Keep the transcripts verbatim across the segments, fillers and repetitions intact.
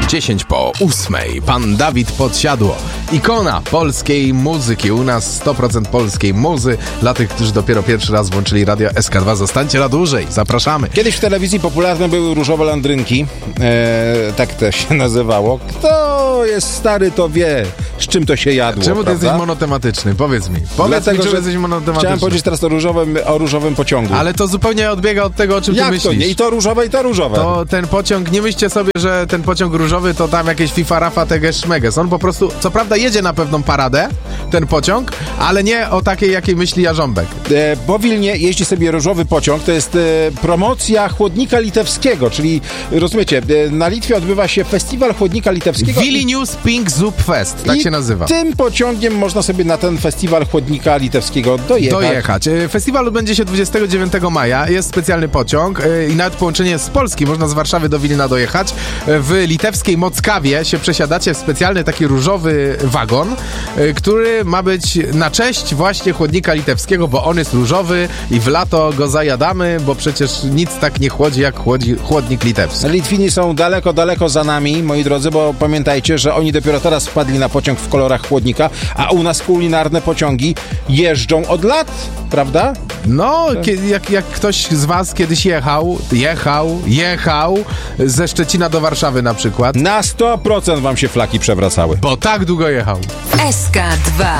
dziesięć po ósmej. Pan Dawid Podsiadło. Ikona polskiej muzyki. U nas sto procent polskiej muzy. Dla tych, którzy dopiero pierwszy raz włączyli radio S K dwa, zostańcie na dłużej. Zapraszamy. Kiedyś w telewizji popularne były różowe landrynki. E, tak to się nazywało. Kto jest stary, to wie, z czym to się jadło. Czemu ty prawda? jesteś monotematyczny? Powiedz mi. Powiedz Dlatego, mi, czemu że jesteś monotematyczny. Chciałem powiedzieć teraz o różowym, o różowym pociągu. Ale to zupełnie odbiega od tego, o czym Jak ty myślisz. to nie? I to różowe, i to różowe. To ten pociąg, nie myślcie sobie, że ten pociąg różowy to tam jakieś FIFA, Rafa, Teges, Szmeges. On po prostu, co prawda jedzie na pewną paradę, ten pociąg, ale nie o takiej, jakiej myśli Jarząbek. E, po Wilnie jeździ sobie różowy pociąg. To jest e, promocja chłodnika litewskiego, czyli rozumiecie, e, na Litwie odbywa się festiwal chłodnika litewskiego. Vilnius Pink Zup Fest, tak i się nazywa. Tym pociągiem można sobie na ten festiwal chłodnika litewskiego dojechać. Dojechać. E, Festiwal odbędzie się dwudziestego dziewiątego maja. Jest specjalny pociąg e, i nawet połączenie z Polski. Można z Warszawy do Wilna dojechać. E, W litewskiej Mockawie się przesiadacie w specjalny taki różowy wagon, e, który ma być na cześć właśnie chłodnika litewskiego, bo on jest różowy i w lato go zajadamy, bo przecież nic tak nie chłodzi jak chłodzi, chłodnik litewski. Litwini są daleko, daleko za nami, moi drodzy, bo pamiętajcie, że oni dopiero teraz wpadli na pociąg w kolorach chłodnika, a u nas kulinarne pociągi jeżdżą od lat, prawda? No, kie- jak, jak ktoś z was kiedyś jechał, jechał, jechał ze Szczecina do Warszawy na przykład, Na sto procent wam się flaki przewracały. bo tak długo jechał. S K dwa.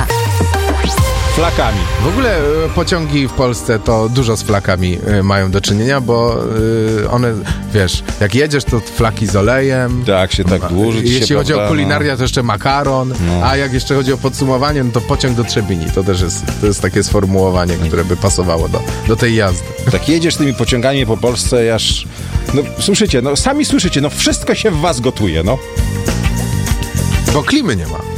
Flakami. W ogóle e, pociągi w Polsce to dużo z flakami e, mają do czynienia, bo e, one, wiesz, jak jedziesz, to flaki z olejem. Tak, się tak dłuży. ci Jeśli się, chodzi o prawda, kulinarię, to jeszcze makaron, a jak jeszcze chodzi o podsumowanie, no to pociąg do Trzebini. To też jest, to jest takie sformułowanie, które by pasowało do, do tej jazdy. no. Tak jedziesz tymi pociągami po Polsce, aż... No słyszycie, no sami słyszycie, no wszystko się w was gotuje, no. Bo klimy nie ma.